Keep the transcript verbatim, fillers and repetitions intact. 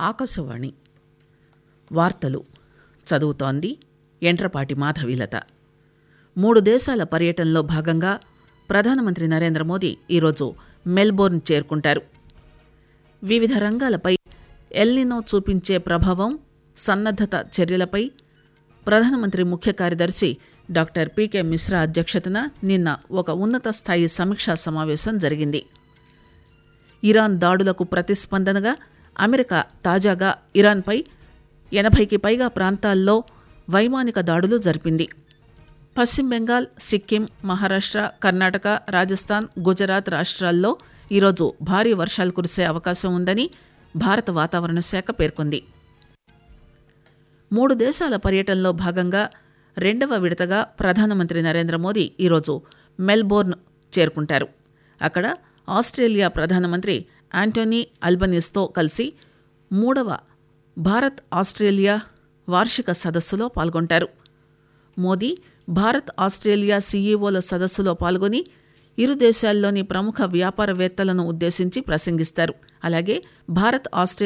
ఆకాశవాణి వార్తలు చదువుతోంది ఎంట్రపాటి మాధవీలత. మూడు దేశాల పర్యటనలో భాగంగా ప్రధానమంత్రి నరేంద్ర మోదీ ఈరోజు మెల్బోర్న్ చేరుకుంటారు. వివిధ రంగాలపై ఎల్నినో చూపించే ప్రభావం, సన్నద్దత చర్యలపై ప్రధానమంత్రి ముఖ్య కార్యదర్శి డాక్టర్ పీకే మిశ్రా అధ్యక్షతన నిన్న ఒక ఉన్నత స్థాయి సమీక్షా సమావేశం జరిగింది. ఇరాన్ దాడులకు ప్రతిస్పందనగా అమెరికా తాజాగా ఇరాన్పై ఎనభైకి పైగా ప్రాంతాల్లో వైమానిక దాడులు జరిపింది. పశ్చిమ బెంగాల్, సిక్కిం, మహారాష్ట్ర, కర్ణాటక, రాజస్థాన్, గుజరాత్ రాష్ట్రాల్లో ఈరోజు భారీ వర్షాలు కురిసే అవకాశం ఉందని భారత వాతావరణ శాఖ పేర్కొంది. మూడు దేశాల పర్యటనలో భాగంగా రెండవ విడతగా ప్రధానమంత్రి నరేంద్ర మోదీ ఈరోజు మెల్బోర్న్ చేరుకుంటారు. అక్కడ ఆస్ట్రేలియా ప్రధానమంత్రి యాంటోనీ అల్బనీస్తో కలిసి మూడవ భారత్ ఆస్ట్రేలియా వార్షిక సదస్సులో పాల్గొంటారు. మోదీ భారత్ ఆస్ట్రేలియా సీఈఓల సదస్సులో పాల్గొని ఇరు దేశాల్లోని ప్రముఖ వ్యాపారవేత్తలను ఉద్దేశించి ప్రసంగిస్తారు. అలాగే భారత్ ఆస్ట్రేలియా